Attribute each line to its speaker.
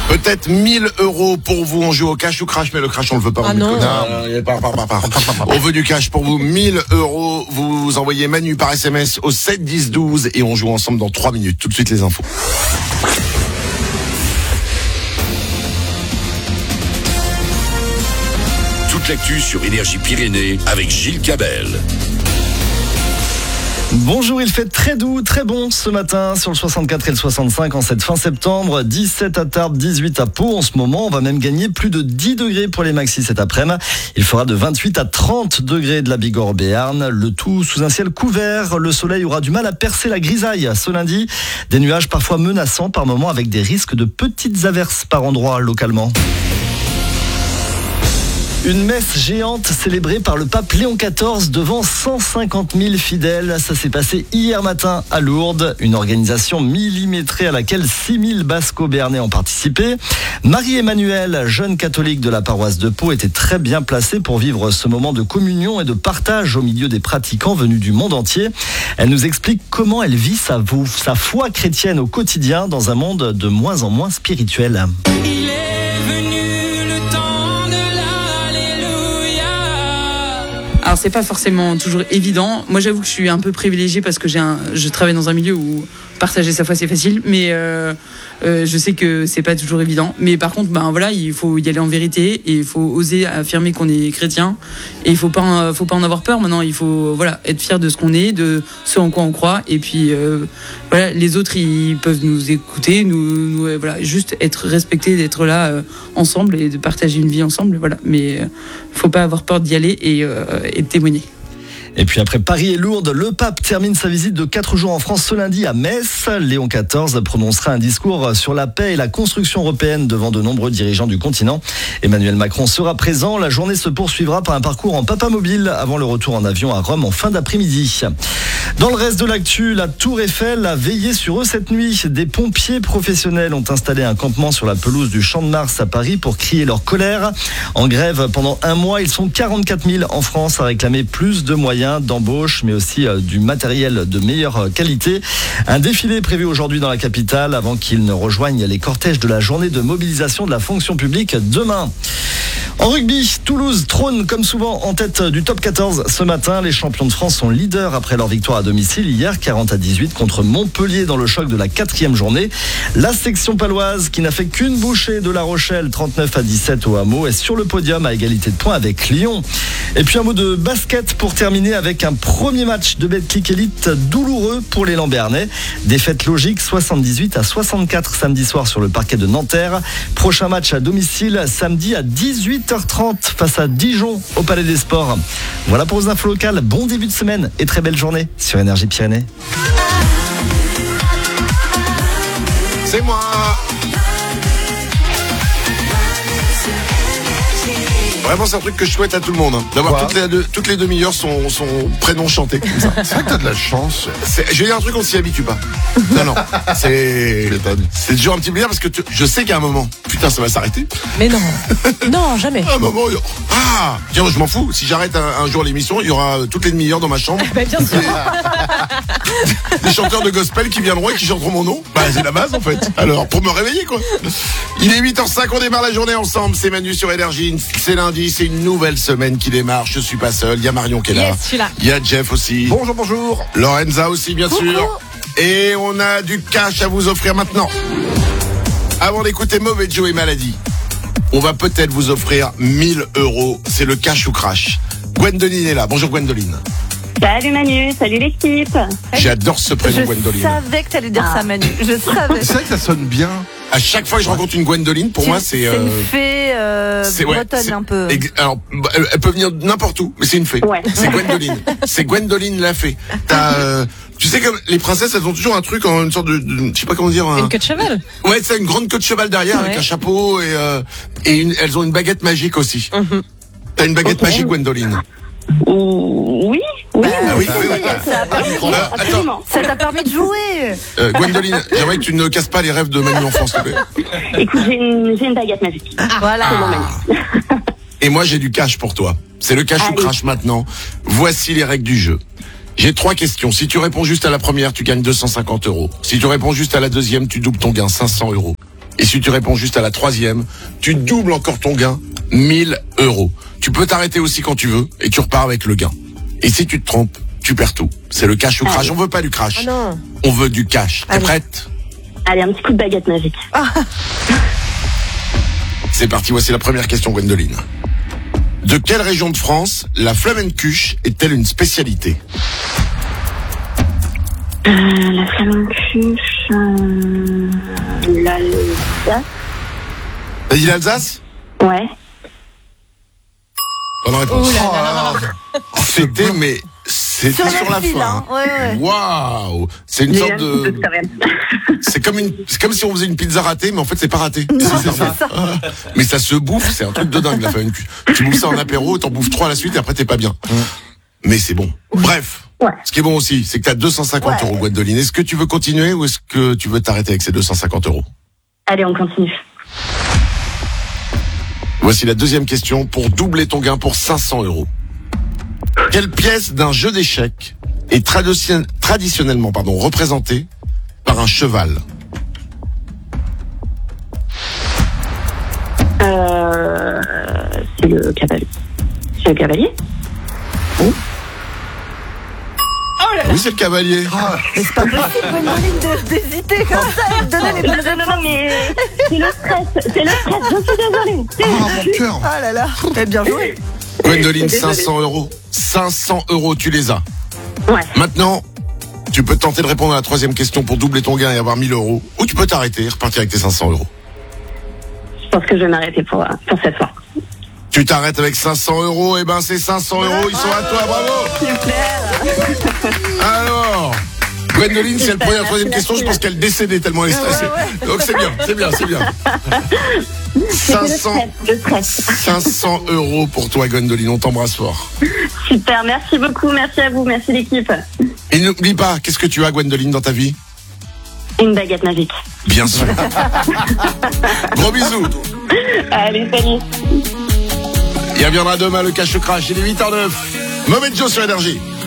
Speaker 1: Peut-être 1000 € pour vous. On joue au cash ou crash, mais le crash on le veut pas.
Speaker 2: Ah non.
Speaker 1: On veut du cash pour vous. 1000 €. Vous envoyez Manu par SMS au 7 10 12 et on joue ensemble dans 3 minutes. Tout de suite les infos.
Speaker 3: Toute l'actu sur Énergie Pyrénées avec Gilles Cabel.
Speaker 4: Bonjour, il fait très doux, très bon ce matin sur le 64 et le 65 en cette fin septembre. 17 à Tarbes, 18 à Pau en ce moment. On va même gagner plus de 10 degrés pour les maxis cet après-midi. Il fera de 28 à 30 degrés de la Bigorre au Béarn. Le tout sous un ciel couvert. Le soleil aura du mal à percer la grisaille ce lundi. Des nuages parfois menaçants par moments avec des risques de petites averses par endroits localement. Une messe géante célébrée par le pape Léon XIV devant 150 000 fidèles. Ça s'est passé hier matin à Lourdes. Une organisation millimétrée à laquelle 6 000 Basco-Béarnais ont participé. Marie-Emmanuelle, jeune catholique de la paroisse de Pau, était très bien placée pour vivre ce moment de communion et de partage au milieu des pratiquants venus du monde entier. Elle nous explique comment elle vit sa foi chrétienne au quotidien dans un monde de moins en moins spirituel.
Speaker 5: Il est venu le temps. Alors c'est pas forcément toujours évident. Moi j'avoue que je suis un peu privilégiée parce que je travaille dans un milieu où partager sa foi c'est facile, mais je sais que c'est pas toujours évident. Mais par contre, voilà, il faut y aller en vérité et il faut oser affirmer qu'on est chrétien. Et il faut pas en avoir peur. Maintenant, il faut être fier de ce qu'on est, de ce en quoi on croit. Et puis voilà, les autres ils peuvent nous écouter, nous juste être respectés, d'être là ensemble et de partager une vie ensemble. Voilà, mais faut pas avoir peur d'y aller et de témoigner.
Speaker 4: Et puis après Paris et Lourdes, le pape termine sa visite de 4 jours en France ce lundi à Metz. Léon XIV prononcera un discours sur la paix et la construction européenne devant de nombreux dirigeants du continent. Emmanuel Macron sera présent. La journée se poursuivra par un parcours en papamobile avant le retour en avion à Rome en fin d'après-midi. Dans le reste de l'actu, la Tour Eiffel a veillé sur eux cette nuit. Des pompiers professionnels ont installé un campement sur la pelouse du Champ de Mars à Paris pour crier leur colère. En grève pendant un mois, ils sont 44 000 en France à réclamer plus de moyens d'embauche, mais aussi du matériel de meilleure qualité. Un défilé prévu aujourd'hui dans la capitale avant qu'ils ne rejoignent les cortèges de la journée de mobilisation de la fonction publique demain. En rugby, Toulouse trône comme souvent en tête du top 14 ce matin. Les champions de France sont leaders après leur victoire à domicile hier, 40-18 contre Montpellier dans le choc de la 4e journée. La section paloise, qui n'a fait qu'une bouchée de La Rochelle, 39-17 au Hameau, est sur le podium à égalité de points avec Lyon. Et puis un mot de basket pour terminer avec un premier match de Betclic Elite douloureux pour les Lambernais. Défaite logique 78-64 samedi soir sur le parquet de Nanterre. Prochain match à domicile samedi à 18h30 face à Dijon au Palais des Sports. Voilà pour vos infos locales. Bon début de semaine et très belle journée sur Énergie Pyrénées.
Speaker 1: C'est moi. Vraiment, c'est un truc que je souhaite à tout le monde. D'avoir toutes les demi-heures son prénom chanté comme ça.
Speaker 6: C'est vrai que t'as de la chance.
Speaker 1: Je vais dire un truc, on s'y habitue pas. Non. C'est toujours un petit plaisir parce que je sais qu'à un moment, putain, ça va s'arrêter.
Speaker 2: Mais non. Non, jamais.
Speaker 1: À un moment, tiens, je m'en fous. Si j'arrête un jour l'émission, il y aura toutes les demi-heures dans ma chambre.
Speaker 2: Bien sûr.
Speaker 1: Des chanteurs de gospel qui viendront et qui chanteront mon nom. C'est la base en fait. Alors, pour me réveiller quoi. Il est 8h05, on démarre la journée ensemble. C'est Manu sur Énergie. C'est lundi, c'est une nouvelle semaine qui démarre. Je suis pas seul. Il y a Marion qui est là.
Speaker 2: Yes, je suis là.
Speaker 1: Il y a Jeff aussi.
Speaker 6: Bonjour.
Speaker 1: Lorenza aussi, bien sûr. Et on a du cash à vous offrir maintenant. Avant d'écouter Mauvais Joe et Maladie, on va peut-être vous offrir 1000 €. C'est le cash ou crash. Gwendoline est là. Bonjour Gwendoline.
Speaker 7: Salut Manu, salut l'équipe.
Speaker 1: J'adore ce prénom Gwendoline.
Speaker 2: Je savais que t'allais dire ça, Manu. Je savais.
Speaker 6: C'est vrai que ça sonne bien.
Speaker 1: À chaque fois que je rencontre une Gwendoline, pour moi, c'est
Speaker 2: une fée bretonne un peu.
Speaker 1: Alors, elle peut venir n'importe où, mais c'est une fée.
Speaker 7: Ouais.
Speaker 1: C'est Gwendoline. C'est Gwendoline la fée. Tu sais comme les princesses, elles ont toujours un truc en une sorte de je sais pas comment dire.
Speaker 2: Une queue de cheval.
Speaker 1: Ouais, c'est une grande queue de cheval derrière avec un chapeau et elles ont une baguette magique aussi. Mm-hmm. T'as une baguette magique, Gwendoline.
Speaker 7: Oui.
Speaker 1: Ah oui.
Speaker 2: Ça t'a permis de jouer.
Speaker 1: Gwendoline, j'aimerais que tu ne casses pas les rêves de Manu enfant, s'il te plaît.
Speaker 7: Écoute, j'ai une baguette magique.
Speaker 2: Voilà.
Speaker 1: Et moi, j'ai du cash pour toi. C'est le cash ou crash maintenant. Voici les règles du jeu. J'ai 3 questions. Si tu réponds juste à la première, tu gagnes 250 €. Si tu réponds juste à la deuxième, tu doubles ton gain, 500 €. Et si tu réponds juste à la troisième, tu doubles encore ton gain, 1 000 €. Tu peux t'arrêter aussi quand tu veux et tu repars avec le gain. Et si tu te trompes, tu perds tout. C'est le cash ou crash. On veut pas du crash.
Speaker 2: non.
Speaker 1: On veut du cash. T'es
Speaker 2: Allez.
Speaker 1: prête?
Speaker 7: Allez, un petit coup de baguette magique.
Speaker 1: C'est parti, voici la première question, Gwendoline. De quelle région de France la flamencuche est-elle une spécialité?
Speaker 7: La flamencuche, l'Alsace.
Speaker 1: T'as dit l'Alsace?
Speaker 7: Ouais.
Speaker 1: Bonne réponse. C'était
Speaker 2: Sur
Speaker 1: sur la
Speaker 2: la file,
Speaker 1: fin.
Speaker 2: hein. Ouais.
Speaker 1: Waouh! C'est une
Speaker 7: J'ai
Speaker 1: sorte
Speaker 7: un petit peu
Speaker 1: de...
Speaker 7: quand même.
Speaker 1: C'est comme si on faisait une pizza ratée, mais en fait c'est pas raté. C'est ça. Mais ça se bouffe, c'est un truc de dingue la flamencuche. Tu bouffes ça en apéro, t'en bouffes 3 à la suite et après t'es pas bien. Mais c'est bon. Bref.
Speaker 7: Ouais.
Speaker 1: Ce qui est bon aussi, c'est que t'as 250 €, Gwendoline. Est-ce que tu veux continuer ou est-ce que tu veux t'arrêter avec ces 250 €?
Speaker 7: Allez, on continue.
Speaker 1: Voici la deuxième question pour doubler ton gain pour 500 €. Quelle pièce d'un jeu d'échecs est traditionnellement représentée par un cheval?
Speaker 7: C'est le cavalier. C'est le cavalier?
Speaker 1: Oui, c'est le cavalier.
Speaker 2: Mais c'est pas possible, Gwendoline, d'hésiter comme ça et de donner les bonnes réponses.
Speaker 7: Non, mais c'est le stress. C'est le stress, je suis désolée.
Speaker 6: Mon cœur.
Speaker 2: Ah là là, t'as bien joué.
Speaker 1: Gwendoline,
Speaker 7: Désolée.
Speaker 1: 500 €. 500 €, tu les as.
Speaker 7: Ouais.
Speaker 1: Maintenant, tu peux tenter de répondre à la troisième question pour doubler ton gain et avoir 1 000 €. Ou tu peux t'arrêter et repartir avec tes 500 €.
Speaker 7: Je pense que je vais m'arrêter pour cette fois.
Speaker 1: Tu t'arrêtes avec 500 €, et ben ces 500 €, ils sont à toi, bravo! Alors, Gwendoline, si elle prenait la troisième question, je pense qu'elle décédait tellement elle est stressée. Donc c'est bien. 500 € pour toi, Gwendoline, on t'embrasse fort.
Speaker 7: Super, merci beaucoup, merci à vous, merci l'équipe.
Speaker 1: Et n'oublie pas, qu'est-ce que tu as, Gwendoline, dans ta vie?
Speaker 7: Une baguette magique.
Speaker 1: Bien sûr. Gros bisous.
Speaker 7: Allez, salut.
Speaker 1: Il reviendra demain le cache crash, il est 8h09. Mauvais Joe sur Énergie.